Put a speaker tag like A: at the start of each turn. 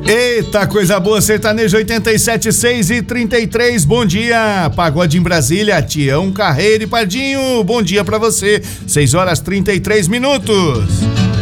A: Eita, coisa boa, sertanejo 87, 6h33, bom dia, Pagode em Brasília, Tião, Carreiro e Pardinho, bom dia pra você, 6h33.